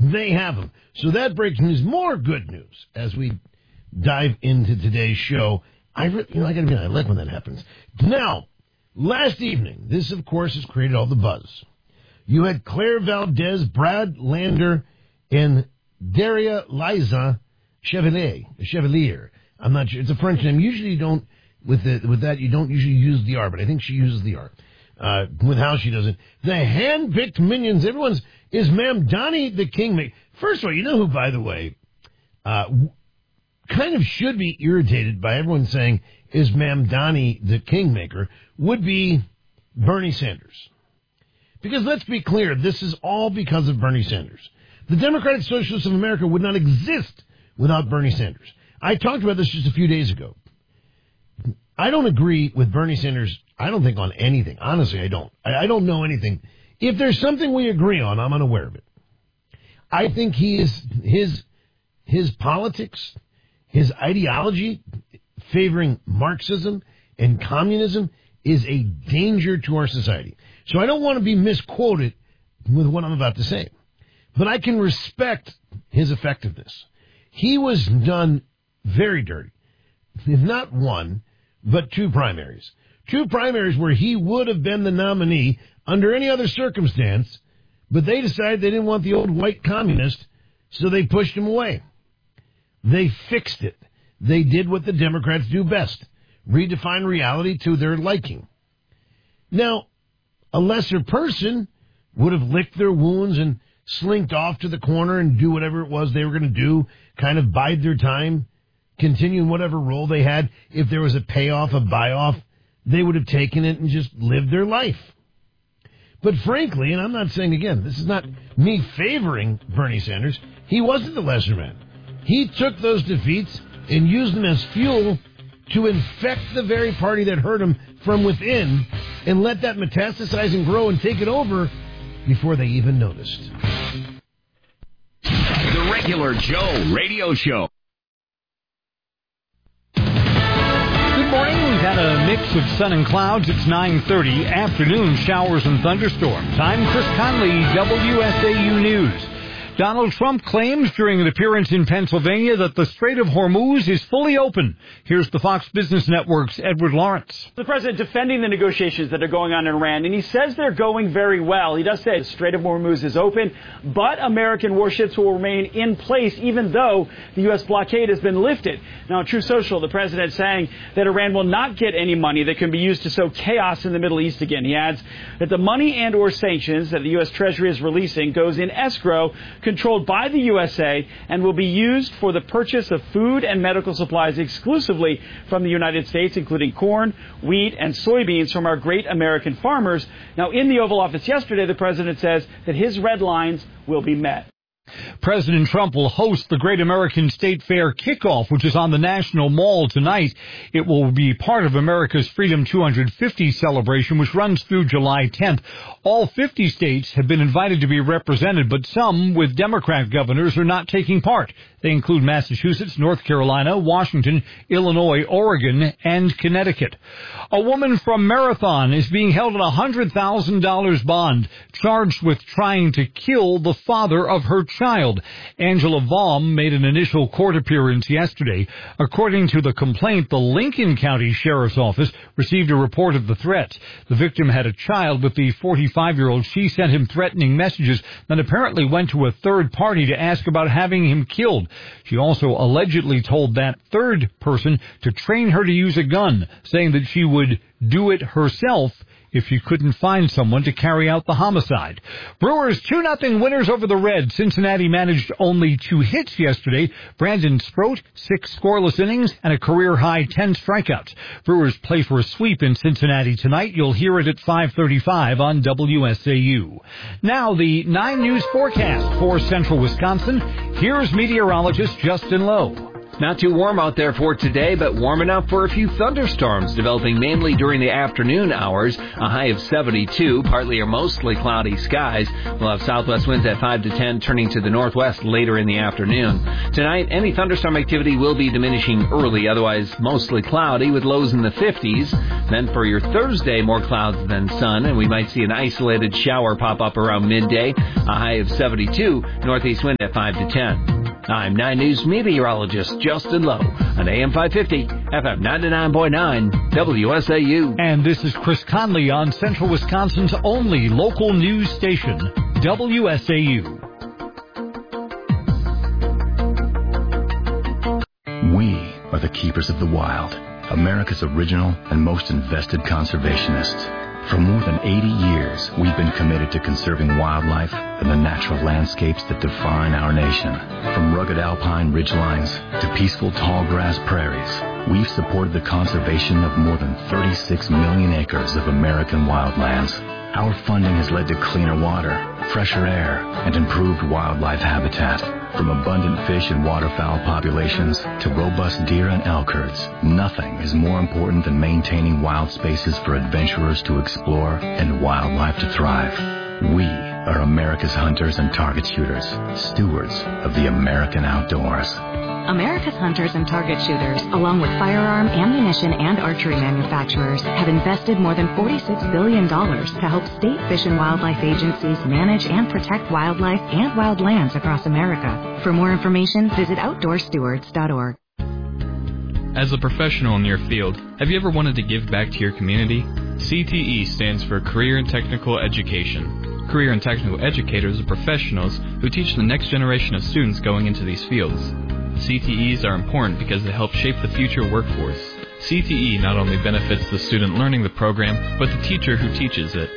they have them. So that breaks news, more good news as we dive into today's show. I gotta admit, I like when that happens. Now, last evening, this of course has created all the buzz. You had Claire Valdez, Brad Lander, and Daria Liza Chevalier. I'm not sure. It's a French name. Usually you don't, with that, you don't usually use the R, but I think she uses the R. With how she does it. The hand-picked minions, is Ma'am Donnie the Kingmaker. First of all, you know who, by the way, kind of should be irritated by everyone saying is Ma'am Donnie the Kingmaker, would be Bernie Sanders. Because let's be clear, this is all because of Bernie Sanders. The Democratic Socialists of America would not exist without Bernie Sanders. I talked about this just a few days ago. I don't agree with Bernie Sanders, I don't think, on anything. Honestly, I don't. I don't know anything. If there's something we agree on, I'm unaware of it. I think his politics, his ideology favoring Marxism and communism is a danger to our society. So I don't want to be misquoted with what I'm about to say. But I can respect his effectiveness. He was done very dirty. If not one, but two primaries. Two primaries where he would have been the nominee under any other circumstance, but they decided they didn't want the old white communist, so they pushed him away. They fixed it. They did what the Democrats do best, redefine reality to their liking. Now, a lesser person would have licked their wounds and slinked off to the corner and do whatever it was they were going to do, kind of bide their time, continue in whatever role they had. If there was a payoff, a buy-off, they would have taken it and just lived their life. But frankly, and I'm not saying, again, this is not me favoring Bernie Sanders, he wasn't the lesser man. He took those defeats and used them as fuel to infect the very party that hurt him from within and let that metastasize and grow and take it over before they even noticed. The Regular Joe Radio Show. Good morning. We've had a mix of sun and clouds. It's 9:30. Afternoon showers and thunderstorms. I'm Chris Conley, WSAU News. Donald Trump claims during an appearance in Pennsylvania that the Strait of Hormuz is fully open. Here's the Fox Business Network's Edward Lawrence. The president defending the negotiations that are going on in Iran, and he says they're going very well. He does say the Strait of Hormuz is open, but American warships will remain in place even though the U.S. blockade has been lifted. Now, on True Social, the president saying that Iran will not get any money that can be used to sow chaos in the Middle East again. He adds that the money and or sanctions that the U.S. Treasury is releasing goes in escrow controlled by the USA and will be used for the purchase of food and medical supplies exclusively from the United States, including corn, wheat, and soybeans from our great American farmers. Now, in the Oval Office yesterday, the president says that his red lines will be met. President Trump will host the Great American State Fair kickoff, which is on the National Mall tonight. It will be part of America's Freedom 250 celebration, which runs through July 10th. All 50 states have been invited to be represented, but some with Democrat governors are not taking part. They include Massachusetts, North Carolina, Washington, Illinois, Oregon, and Connecticut. A woman from Marathon is being held on a $100,000 bond, charged with trying to kill the father of her child. Angela Vaughm made an initial court appearance yesterday. According to the complaint, the Lincoln County Sheriff's Office received a report of the threats. The victim had a child with the 45-year-old. She sent him threatening messages, then apparently went to a third party to ask about having him killed. She also allegedly told that third person to train her to use a gun, saying that she would do it herself if she couldn't find someone to carry out the homicide. Brewers 2-0 winners over the Reds. Cincinnati managed only 2 hits yesterday. Brandon Sproat, 6 scoreless innings, and a career-high 10 strikeouts. Brewers play for a sweep in Cincinnati tonight. You'll hear it at 5:35 on WSAU. Now, the 9 News forecast for central Wisconsin. Here's meteorologist Justin Lowe. Not too warm out there for today, but warm enough for a few thunderstorms developing mainly during the afternoon hours. A high of 72, partly or mostly cloudy skies. We'll have southwest winds at 5 to 10, turning to the northwest later in the afternoon. Tonight, any thunderstorm activity will be diminishing early, otherwise mostly cloudy with lows in the 50s. Then for your Thursday, more clouds than sun, and we might see an isolated shower pop up around midday. A high of 72, northeast wind at 5 to 10. I'm 9 News meteorologist Justin Lowe on AM 550, FM 99.9, WSAU. And this is Chris Conley on Central Wisconsin's only local news station, WSAU. We are the keepers of the wild, America's original and most invested conservationists. For more than 80 years, we've been committed to conserving wildlife and the natural landscapes that define our nation. From rugged alpine ridgelines to peaceful tall grass prairies, we've supported the conservation of more than 36 million acres of American wildlands. Our funding has led to cleaner water, fresher air, and improved wildlife habitat. From abundant fish and waterfowl populations to robust deer and elk herds, nothing is more important than maintaining wild spaces for adventurers to explore and wildlife to thrive. We are America's hunters and target shooters, stewards of the American outdoors. America's hunters and target shooters, along with firearm, ammunition, and archery manufacturers, have invested more than $46 billion to help state fish and wildlife agencies manage and protect wildlife and wildlands across America. For more information, visit OutdoorStewards.org. As a professional in your field, have you ever wanted to give back to your community? CTE stands for Career and Technical Education. Career and Technical Educators are professionals who teach the next generation of students going into these fields. CTEs are important because they help shape the future workforce. CTE not only benefits the student learning the program, but the teacher who teaches it.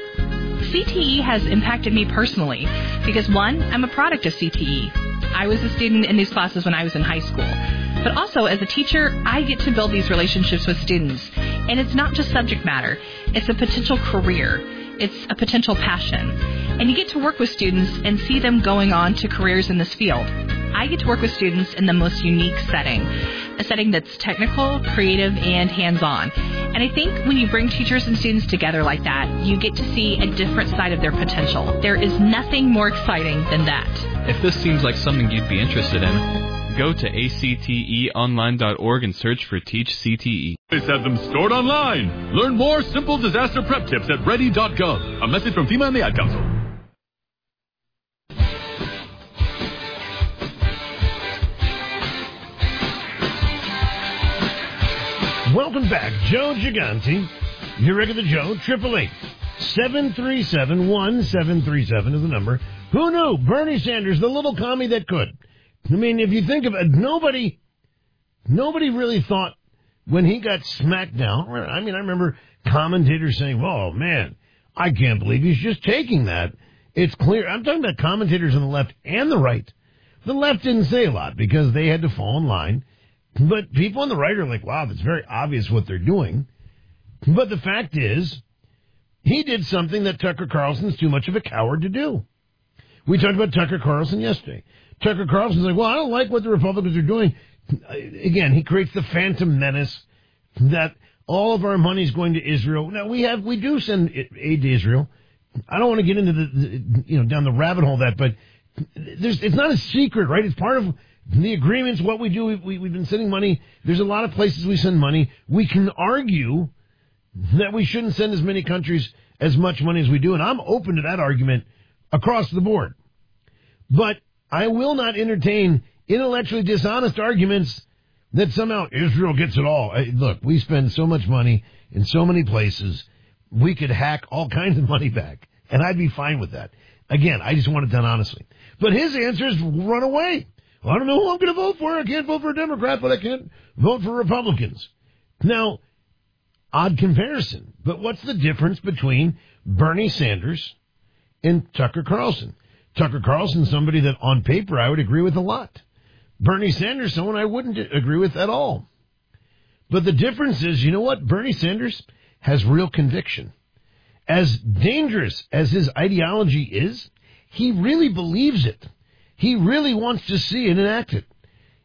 CTE has impacted me personally because, one, I'm a product of CTE. I was a student in these classes when I was in high school. But also, as a teacher, I get to build these relationships with students. And it's not just subject matter. It's a potential career. It's a potential passion. And you get to work with students and see them going on to careers in this field. I get to work with students in the most unique setting, a setting that's technical, creative, and hands-on. And I think when you bring teachers and students together like that, you get to see a different side of their potential. There is nothing more exciting than that. If this seems like something you'd be interested in, go to acteonline.org and search for Teach CTE. Always have them stored online. Learn more simple disaster prep tips at ready.gov. A message from FEMA and the Ad Council. Welcome back. Joe Gigante, your regular Joe, 888-737-1737 is the number. Who knew? Bernie Sanders, the little commie that could. I mean, if you think of it, nobody really thought when he got smacked down. I mean, I remember commentators saying, "Oh, man, I can't believe he's just taking that." It's clear. I'm talking about commentators on the left and the right. The left didn't say a lot because they had to fall in line. But people on the right are like, wow, that's very obvious what they're doing. But the fact is, he did something that Tucker Carlson's too much of a coward to do. We talked about Tucker Carlson yesterday. Tucker Carlson's like, well, I don't like what the Republicans are doing. Again, he creates the phantom menace that all of our money is going to Israel. Now, we do send aid to Israel. I don't want to get into down the rabbit hole of that, but it's not a secret, right? It's part of the agreements, what we do. We've been sending money. There's a lot of places we send money. We can argue that we shouldn't send as many countries as much money as we do, and I'm open to that argument across the board. But I will not entertain intellectually dishonest arguments that somehow Israel gets it all. Look, we spend so much money in so many places, we could hack all kinds of money back, and I'd be fine with that. Again, I just want it done honestly. But his answer is run away. Well, I don't know who I'm going to vote for. I can't vote for a Democrat, but I can't vote for Republicans. Now, odd comparison, but what's the difference between Bernie Sanders and Tucker Carlson? Tucker Carlson, somebody that on paper I would agree with a lot. Bernie Sanders, someone I wouldn't agree with at all. But the difference is, you know what? Bernie Sanders has real conviction. As dangerous as his ideology is, he really believes it. He really wants to see it enacted.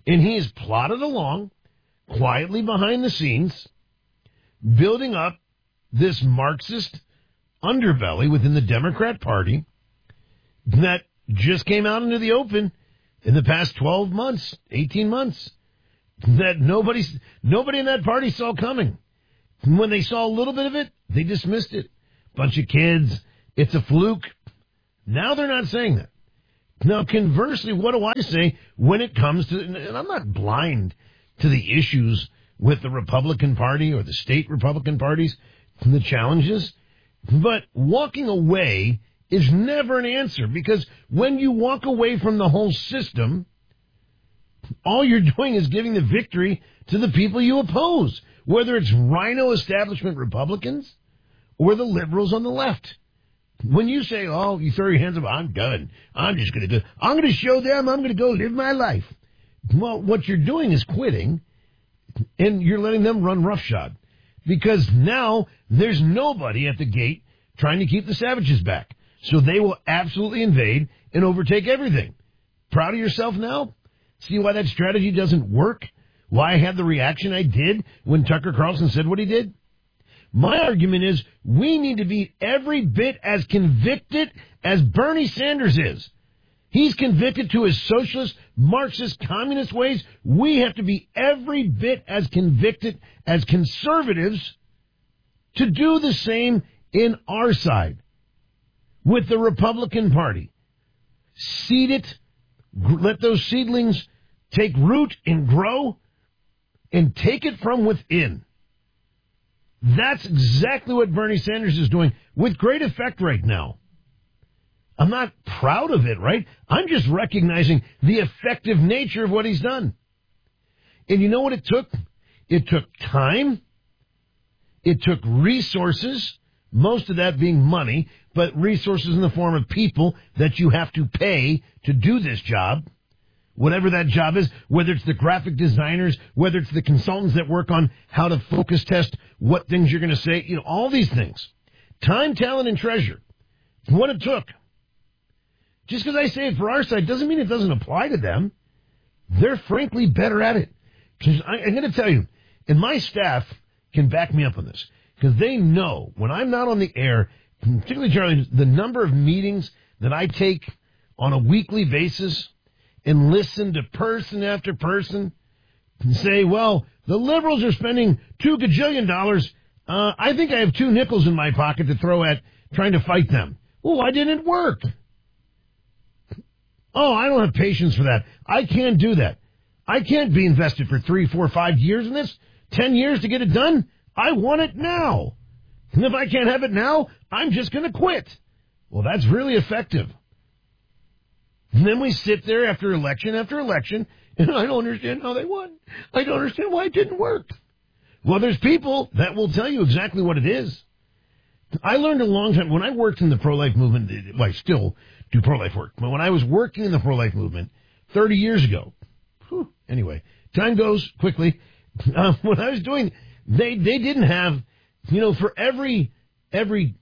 And he has plodded along quietly behind the scenes, building up this Marxist underbelly within the Democrat Party that just came out into the open in the past 12 months, 18 months, that nobody in that party saw coming. When they saw a little bit of it, they dismissed it. Bunch of kids, it's a fluke. Now they're not saying that. Now, conversely, what do I say when it comes to, and I'm not blind to the issues with the Republican Party or the state Republican parties, the challenges, but walking away is never an answer, because when you walk away from the whole system, all you're doing is giving the victory to the people you oppose, whether it's rhino establishment Republicans or the liberals on the left. When you say, oh, you throw your hands up, I'm done. I'm just going to go. I'm going to show them I'm going to go live my life. Well, what you're doing is quitting, and you're letting them run roughshod, because now there's nobody at the gate trying to keep the savages back. So they will absolutely invade and overtake everything. Proud of yourself now? See why that strategy doesn't work? Why I had the reaction I did when Tucker Carlson said what he did? My argument is we need to be every bit as convicted as Bernie Sanders is. He's convicted to his socialist, Marxist, communist ways. We have to be every bit as convicted as conservatives to do the same in our side with the Republican Party. Seed it, let those seedlings take root and grow, and take it from within. That's exactly what Bernie Sanders is doing with great effect right now. I'm not proud of it, right? I'm just recognizing the effective nature of what he's done. And you know what it took? It took time. It took resources, most of that being money, but resources in the form of people that you have to pay to do this job. Whatever that job is, whether it's the graphic designers, whether it's the consultants that work on how to focus test what things you're going to say, all these things. Time, talent, and treasure. What it took. Just because I say it for our side doesn't mean it doesn't apply to them. They're frankly better at it. Because I'm going to tell you, and my staff can back me up on this, because they know when I'm not on the air, particularly Charlie, the number of meetings that I take on a weekly basis and listen to person after person and say, well, the liberals are spending $2 gajillion. I think I have 2 nickels in my pocket to throw at trying to fight them. Well, why didn't it work? Oh, I don't have patience for that. I can't do that. I can't be invested for 3, 4, 5 years in this, 10 years to get it done. I want it now. And if I can't have it now, I'm just going to quit. Well, that's really effective. And then we sit there after election, and I don't understand how they won. I don't understand why it didn't work. Well, there's people that will tell you exactly what it is. I learned a long time, when I worked in the pro-life movement, well, I still do pro-life work, but when I was working in the pro-life movement 30 years ago, anyway, time goes quickly. When I was doing, they didn't have, for every $10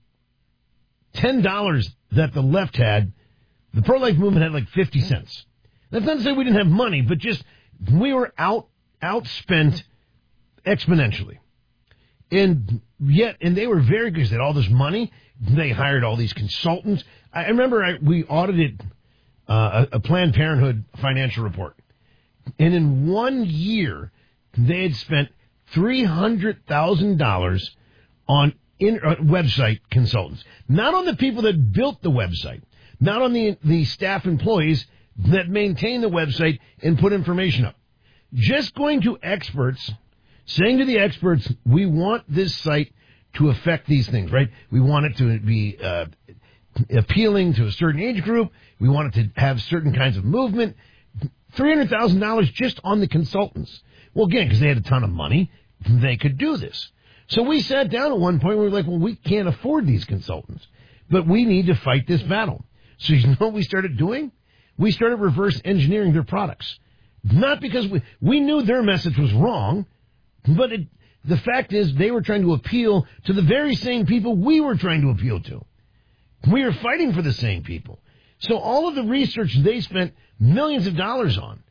that the left had, the pro-life movement had like 50 cents. That's not to say we didn't have money, but just we were outspent exponentially. And they were very good. They had all this money. They hired all these consultants. I remember we audited a Planned Parenthood financial report. And in 1 year, they had spent $300,000 on website consultants. Not on the people that built the website. Not on the staff employees that maintain the website and put information up. Just going to experts, saying to the experts, we want this site to affect these things, right? We want it to be appealing to a certain age group. We want it to have certain kinds of movement. $300,000 just on the consultants. Well, again, because they had a ton of money, they could do this. So we sat down at one point, we were like, well, we can't afford these consultants, but we need to fight this battle. So you know what we started doing? We started reverse engineering their products. Not because we knew their message was wrong, but the fact is they were trying to appeal to the very same people we were trying to appeal to. We were fighting for the same people. So all of the research they spent millions of dollars on,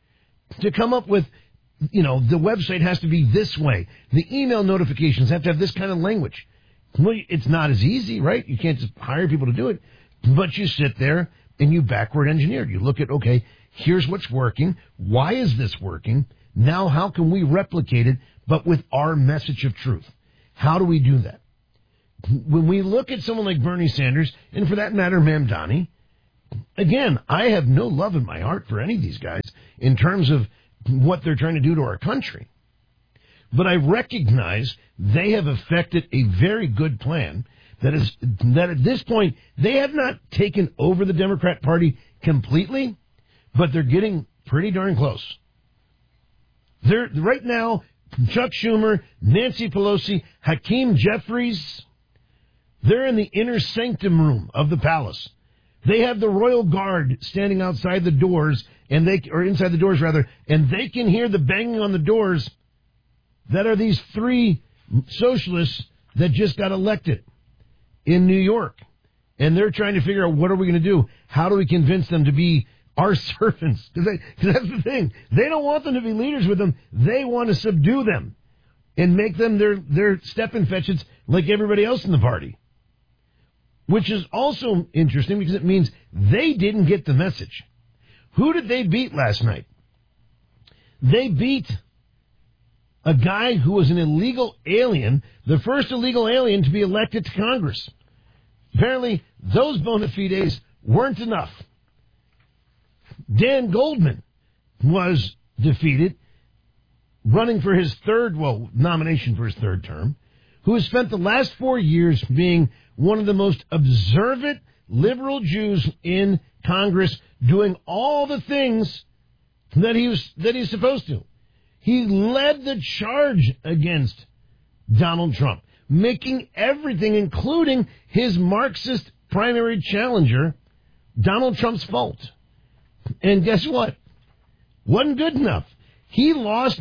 to come up with, the website has to be this way. The email notifications have to have this kind of language. Well, it's not as easy, right? You can't just hire people to do it. But you sit there and you backward engineer. You look at, okay, here's what's working. Why is this working? Now, how can we replicate it, but with our message of truth? How do we do that? When we look at someone like Bernie Sanders, and for that matter, Mamdani, again, I have no love in my heart for any of these guys in terms of what they're trying to do to our country. But I recognize they have effected a very good plan that at this point, they have not taken over the Democrat Party completely, but they're getting pretty darn close. They're right now, Chuck Schumer, Nancy Pelosi, Hakeem Jeffries, they're in the inner sanctum room of the palace. They have the royal guard standing outside the doors, or inside the doors rather, and they can hear the banging on the doors that are these three socialists that just got elected in New York. And they're trying to figure out, what are we going to do? How do we convince them to be our servants? Because that's the thing. They don't want them to be leaders with them. They want to subdue them and make them their step-and-fetches like everybody else in the party. Which is also interesting because it means they didn't get the message. Who did they beat last night? They beat a guy who was an illegal alien, the first illegal alien to be elected to Congress. Apparently, those bona fides weren't enough. Dan Goldman was defeated, running for his nomination for his third term, who has spent the last 4 years being one of the most observant liberal Jews in Congress, doing all the things that he's supposed to. He led the charge against Donald Trump, making everything, including his Marxist primary challenger, Donald Trump's fault. And guess what? Wasn't good enough. He lost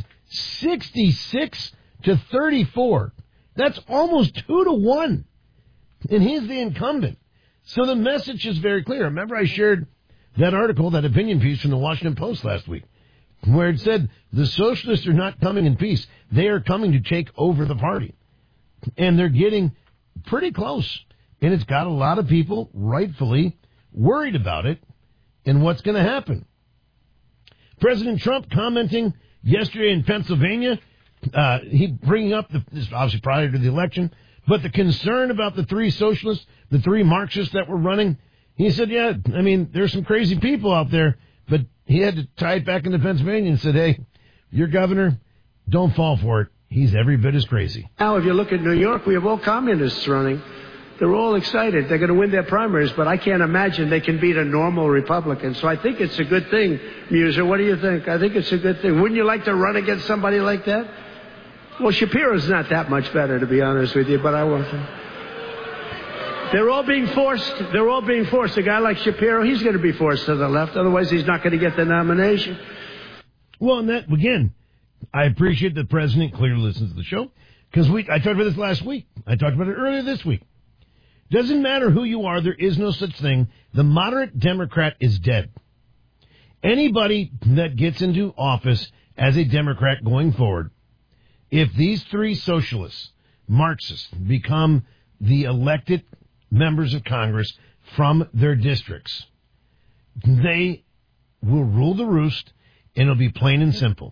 66-34. That's almost 2-1. And he's the incumbent. So the message is very clear. Remember, I shared that article, that opinion piece from the Washington Post last week, where it said the socialists are not coming in peace. They are coming to take over the party. And they're getting pretty close. And it's got a lot of people rightfully worried about it and what's going to happen. President Trump commenting yesterday in Pennsylvania, he bringing up this obviously prior to the election, but the concern about the three socialists, the three Marxists that were running, he said, there's some crazy people out there, but he had to tie it back into Pennsylvania and said, hey, your governor, don't fall for it. He's every bit as crazy. Now, if you look at New York, we have all communists running. They're all excited. They're going to win their primaries, but I can't imagine they can beat a normal Republican. So I think it's a good thing, Muser. What do you think? I think it's a good thing. Wouldn't you like to run against somebody like that? Well, Shapiro's not that much better, to be honest with you, but I want to. They're all being forced. They're all being forced. A guy like Shapiro, he's going to be forced to the left. Otherwise, he's not going to get the nomination. Well, and that, again, I appreciate the president clearly listens to the show, because I talked about this last week. I talked about it earlier this week. Doesn't matter who you are, there is no such thing. The moderate Democrat is dead. Anybody that gets into office as a Democrat going forward, if these three socialists, Marxists, become the elected members of Congress from their districts, they will rule the roost, and it'll be plain and simple.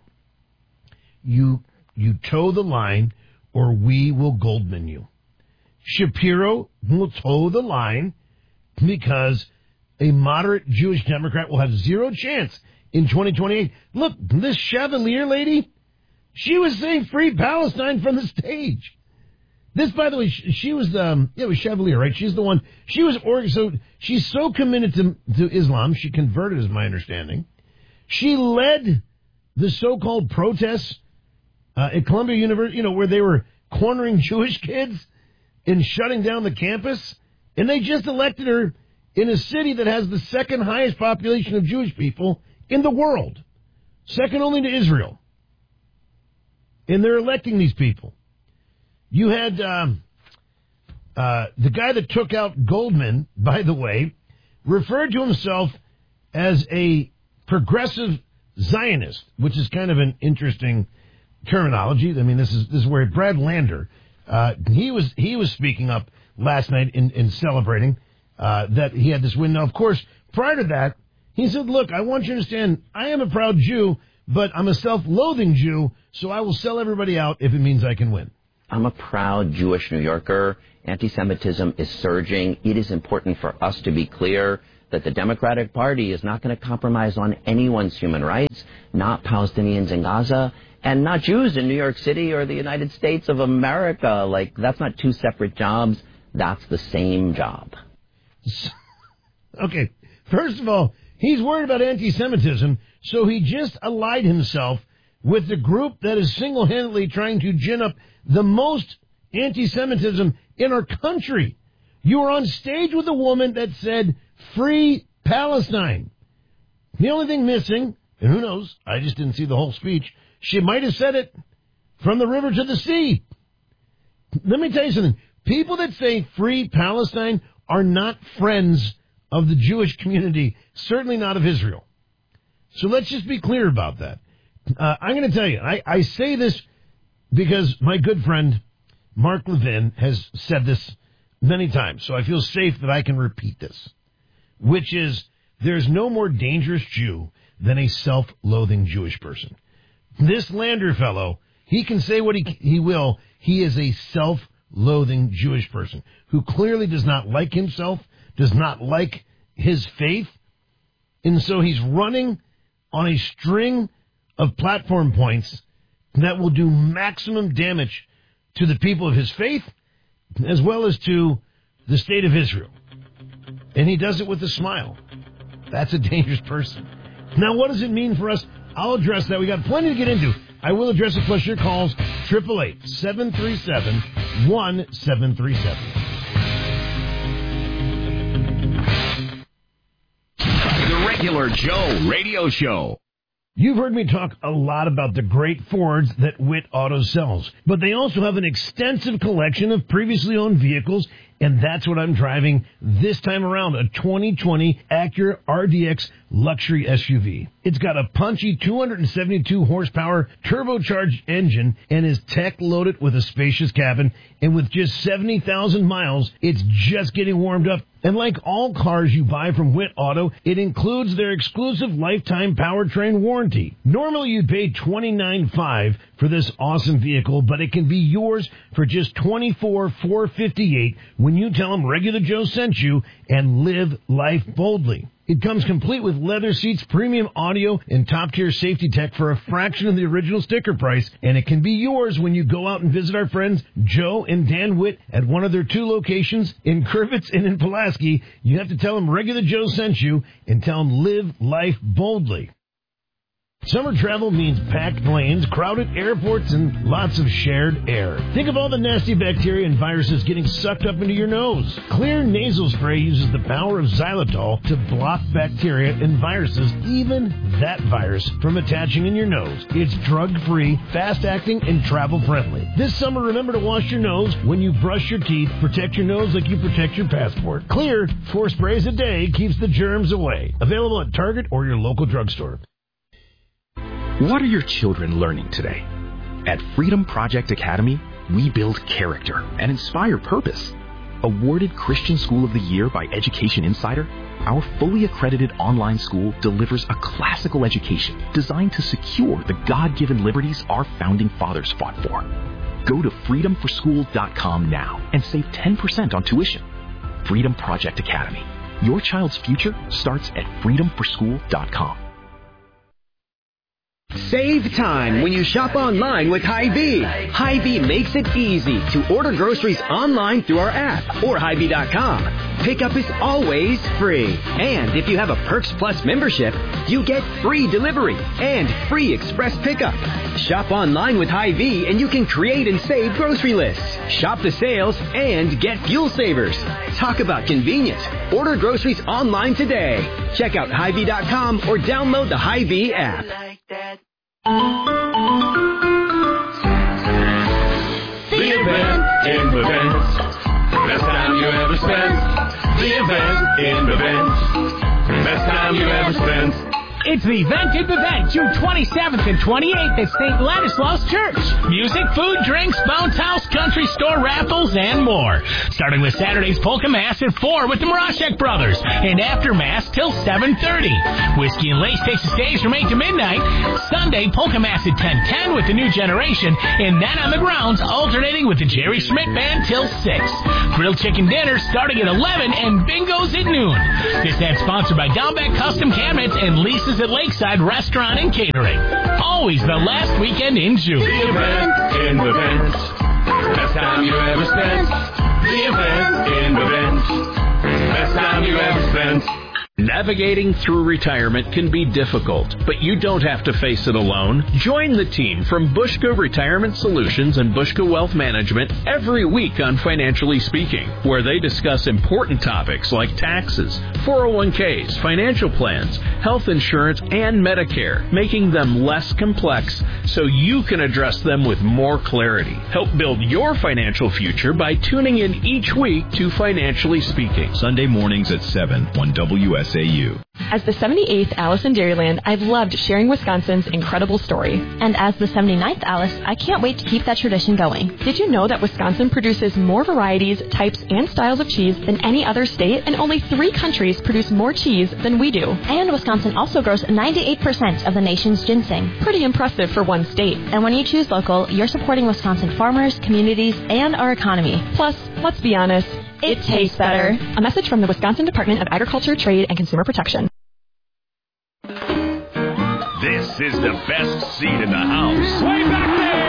You toe the line, or we will Goldman you. Shapiro will toe the line because a moderate Jewish Democrat will have zero chance in 2028. Look, this Chevalier lady, she was saying free Palestine from the stage. This, by the way, she was it was Chevalier, right? She's the one. She was so she's so committed to Islam. She converted, is my understanding. She led the so-called protests at Columbia University, where they were cornering Jewish kids and shutting down the campus. And they just elected her in a city that has the second highest population of Jewish people in the world, second only to Israel. And they're electing these people. You had the guy that took out Goldman, by the way, referred to himself as a progressive Zionist, which is kind of an interesting terminology. I mean, this is where Brad Lander, he was speaking up last night in celebrating that he had this win. Now, of course, prior to that, he said, look, I want you to understand, I am a proud Jew, but I'm a self-loathing Jew, so I will sell everybody out if it means I can win. I'm a proud Jewish New Yorker. Anti-Semitism is surging. It is important for us to be clear that the Democratic Party is not going to compromise on anyone's human rights, not Palestinians in Gaza, and not Jews in New York City or the United States of America. Like, that's not two separate jobs. That's the same job. Okay, first of all, he's worried about anti-Semitism, so he just allied himself with the group that is single-handedly trying to gin up the most anti-Semitism in our country. You were on stage with a woman that said, "Free Palestine." The only thing missing, and who knows, I just didn't see the whole speech, she might have said it from the river to the sea. Let me tell you something. People that say "Free Palestine" are not friends of the Jewish community, certainly not of Israel. So let's just be clear about that. I'm going to tell you, I say this because my good friend Mark Levin has said this many times, so I feel safe that I can repeat this, which is there's no more dangerous Jew than a self-loathing Jewish person. This Lander fellow, he can say what he will. He is a self-loathing Jewish person who clearly does not like himself, does not like his faith, and so he's running on a string of platform points that will do maximum damage to the people of his faith as well as to the state of Israel. And he does it with a smile. That's a dangerous person. Now, what does it mean for us? I'll address that. We got plenty to get into. I will address it, plus your calls, 888-737-1737. The Regular Joe Radio Show. You've heard me talk a lot about the great Fords that Witt Auto sells, but they also have an extensive collection of previously owned vehicles, and that's what I'm driving this time around, a 2020 Acura RDX luxury SUV. It's got a punchy 272 horsepower turbocharged engine and is tech-loaded with a spacious cabin, and with just 70,000 miles, it's just getting warmed up. And like all cars you buy from Witt Auto, it includes their exclusive lifetime powertrain warranty. Normally you'd pay $29,500 for this awesome vehicle, but it can be yours for just $24,458 when you tell them Regular Joe sent you and live life boldly. It comes complete with leather seats, premium audio, and top-tier safety tech for a fraction of the original sticker price, and it can be yours when you go out and visit our friends Joe and Dan Witt at one of their two locations in Crivitz and in Pulaski. You have to tell them Regular Joe sent you and tell them live life boldly. Summer travel means packed planes, crowded airports, and lots of shared air. Think of all the nasty bacteria and viruses getting sucked up into your nose. Clear nasal spray uses the power of xylitol to block bacteria and viruses, even that virus, from attaching in your nose. It's drug-free, fast-acting, and travel-friendly. This summer, remember to wash your nose when you brush your teeth. Protect your nose like you protect your passport. Clear, 4 sprays a day keeps the germs away. Available at Target or your local drugstore. What are your children learning today? At Freedom Project Academy, we build character and inspire purpose. Awarded Christian School of the Year by Education Insider, our fully accredited online school delivers a classical education designed to secure the God-given liberties our founding fathers fought for. Go to freedomforschool.com now and save 10% on tuition. Freedom Project Academy. Your child's future starts at freedomforschool.com. Save time when you shop online with Hy-Vee. Hy-Vee makes it easy to order groceries online through our app or Hy-Vee.com. Pickup is always free. And if you have a Perks Plus membership, you get free delivery and free express pickup. Shop online with Hy-Vee and you can create and save grocery lists. Shop the sales and get fuel savers. Talk about convenience. Order groceries online today. Check out Hy-Vee.com or download the Hy-Vee app. The event in the vents. Best time you ever spent. The event in the vents. Best time you ever spent. It's the event, June 27th and 28th at St. Ladislaus Church. Music, food, drinks, bounce house, country store raffles, and more. Starting with Saturday's Polka Mass at 4 with the Morashek Brothers, and after Mass till 7:30. Whiskey and Lace takes the stage from 8 to midnight. Sunday, Polka Mass at 10:10 with the New Generation, and then on the grounds, alternating with the Jerry Schmidt Band till 6. Grilled chicken dinner starting at 11 and bingos at noon. This ad sponsored by Downbeck Custom Cabinets and Lisa's at Lakeside Restaurant and Catering. Always the last weekend in June. The event in the vent. Best time you ever spent. The event in the vent. Best time you ever spent. Navigating through retirement can be difficult, but you don't have to face it alone. Join the team from Bushka Retirement Solutions and Bushka Wealth Management every week on Financially Speaking, where they discuss important topics like taxes, 401ks, financial plans, health insurance, and Medicare, making them less complex so you can address them with more clarity. Help build your financial future by tuning in each week to Financially Speaking. Sunday mornings at 7 on WSAU. As the 78th Alice in Dairyland, I've loved sharing Wisconsin's incredible story. And as the 79th Alice, I can't wait to keep that tradition going. Did you know that Wisconsin produces more varieties, types, and styles of cheese than any other state, and only 3 countries produce more cheese than we do? And Wisconsin also grows 98% of the nation's ginseng. Pretty impressive for one state. And when you choose local, you're supporting Wisconsin farmers, communities, and our economy. Plus, let's be honest, it tastes better. A message from the Wisconsin Department of Agriculture, Trade, and Consumer Protection. This is the best seat in the house. Way back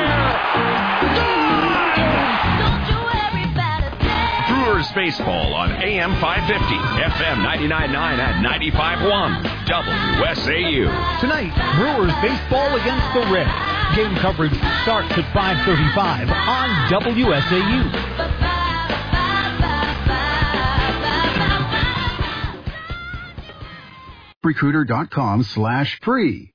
there! Brewers baseball on AM 550, FM 99.9 and 95.1, WSAU. Tonight, Brewers baseball against the Reds. Game coverage starts at 5:35 on WSAU. Recruiter.com/free.